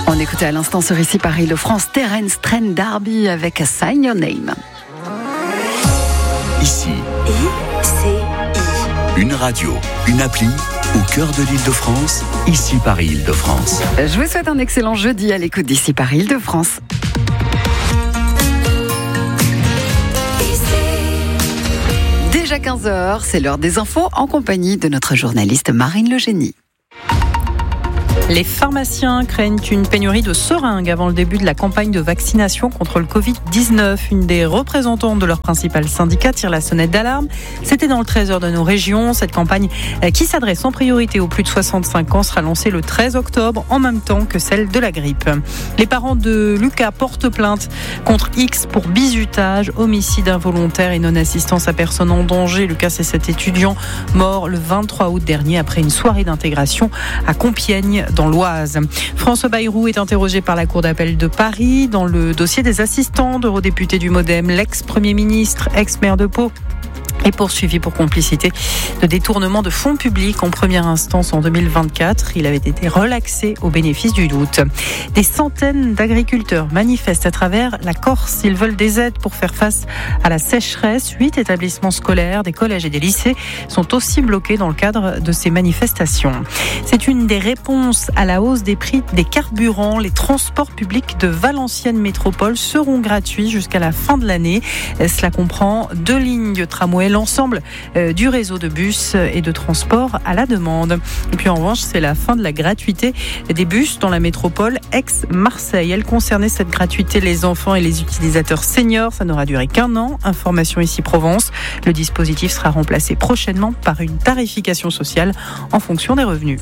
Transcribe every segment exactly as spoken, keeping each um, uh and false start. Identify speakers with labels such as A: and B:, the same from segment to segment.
A: On écoutait à l'instant sur Ici Paris de France, Terence Trent D'Arby avec Sign Your Name.
B: Ici,
C: I C I.
B: Une radio, une appli, au cœur de l'Île-de-France, Ici Paris Île-de-France.
A: Je vous souhaite un excellent jeudi à l'écoute d'Ici Paris Île-de-France. Déjà quinze heures, c'est l'heure des infos en compagnie de notre journaliste Marine Legénie.
D: Les pharmaciens craignent une pénurie de seringues avant le début de la campagne de vaccination contre le covid dix-neuf. Une des représentantes de leur principal syndicat tire la sonnette d'alarme. C'était dans le treize heures de nos régions. Cette campagne qui s'adresse en priorité aux plus de soixante-cinq ans sera lancée le treize octobre en même temps que celle de la grippe. Les parents de Lucas portent plainte contre X pour bizutage, homicide involontaire et non-assistance à personne en danger. Lucas, c'est cet étudiant mort le vingt-trois août dernier après une soirée d'intégration à Compiègne, dans l'Oise. François Bayrou est interrogé par la Cour d'appel de Paris dans le dossier des assistants d'eurodéputés du Modem. L'ex-premier ministre, ex-maire de Pau, est poursuivi pour complicité de détournement de fonds publics en première instance en deux mille vingt-quatre. Il avait été relaxé au bénéfice du doute. Des centaines d'agriculteurs manifestent à travers la Corse. Ils veulent des aides pour faire face à la sécheresse. Huit établissements scolaires, des collèges et des lycées sont aussi bloqués dans le cadre de ces manifestations. C'est une des réponses à la hausse des prix des carburants. Les transports publics de Valenciennes Métropole seront gratuits jusqu'à la fin de l'année. Cela comprend deux lignes de tramway, l'ensemble euh, du réseau de bus et de transport à la demande. Et puis en revanche, c'est la fin de la gratuité des bus dans la métropole ex-Marseille. Elle concernait cette gratuité les enfants et les utilisateurs seniors. Ça n'aura duré qu'un an. Information ici Provence. Le dispositif sera remplacé prochainement par une tarification sociale en fonction des revenus.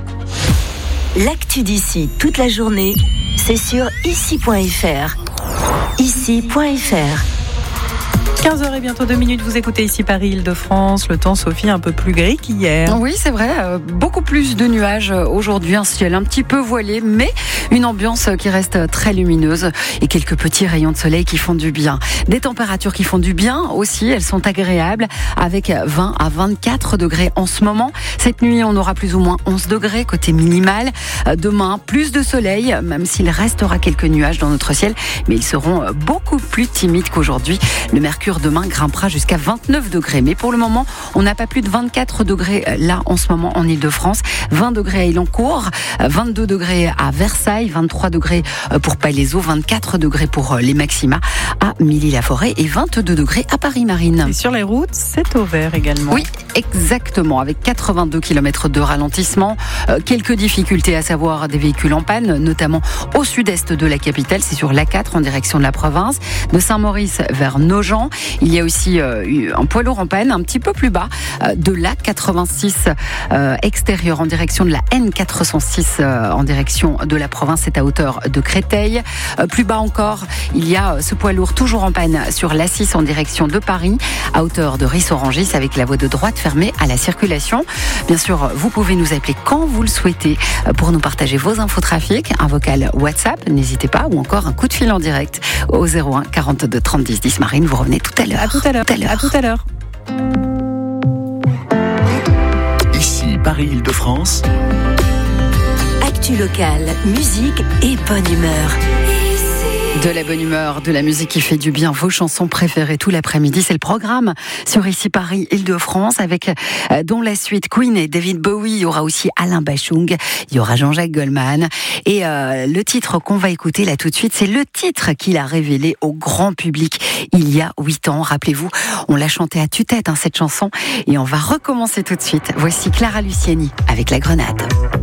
C: L'actu d'ici toute la journée, c'est sur ici point f r. ici point f r.
D: quinze heures et bientôt deux minutes, vous écoutez Ici Paris Île-de-France. Le temps, Sophie, un peu plus gris qu'hier.
A: Oui, c'est vrai, euh, beaucoup plus de nuages aujourd'hui, un ciel un petit peu voilé, mais une ambiance qui reste très lumineuse et quelques petits rayons de soleil qui font du bien. Des températures qui font du bien aussi, elles sont agréables avec vingt à vingt-quatre degrés en ce moment. Cette nuit, on aura plus ou moins onze degrés côté minimal. Demain, plus de soleil, même s'il restera quelques nuages dans notre ciel, mais ils seront beaucoup plus timides qu'aujourd'hui. Le mercure demain grimpera jusqu'à vingt-neuf degrés. Mais pour le moment, on n'a pas plus de vingt-quatre degrés là en ce moment en Île-de-France. vingt degrés à Élancourt, vingt-deux degrés à Versailles, vingt-trois degrés pour Palaiseau, vingt-quatre degrés pour les maxima à Milly-la-Forêt et vingt-deux degrés à Paris-Marine.
D: Et sur les routes, c'est au vert également.
A: Oui, exactement, avec quatre-vingt-deux kilomètres de ralentissement. Euh, quelques difficultés, à savoir des véhicules en panne, notamment au sud-est de la capitale. C'est sur l'A quatre en direction de la province, de Saint-Maurice vers Nogent. Il y a aussi euh, un poids lourd en panne un petit peu plus bas euh, de l'A quatre-vingt-six euh, extérieur en direction de la N quatre cent six euh, en direction de la province. C'est à hauteur de Créteil. Euh, plus bas encore, il y a ce poids lourd toujours en panne sur l'A six en direction de Paris, à hauteur de Ris-Orangis, avec la voie de droite fermée à la circulation. Bien sûr, vous pouvez nous appeler quand vous le souhaitez pour nous partager vos infos trafic, un vocal WhatsApp, n'hésitez pas, ou encore un coup de fil en direct au zéro un quarante-deux trente dix dix. Marine, vous revenez tout à l'heure.
D: À tout à l'heure.
A: Tout à l'heure.
D: À tout à l'heure.
B: Ici Paris Île-de-France.
C: Actu locale, musique et bonne humeur.
A: De la bonne humeur, de la musique qui fait du bien, vos chansons préférées tout l'après-midi. C'est le programme sur Ici Paris Île-de-France avec euh, dont la suite Queen et David Bowie. Il y aura aussi Alain Bachung, il y aura Jean-Jacques Goldman. Et euh, le titre qu'on va écouter là tout de suite, c'est le titre qu'il a révélé au grand public il y a huit ans. Rappelez-vous, on l'a chanté à tue-tête hein, cette chanson. Et on va recommencer tout de suite. Voici Clara Luciani avec La Grenade.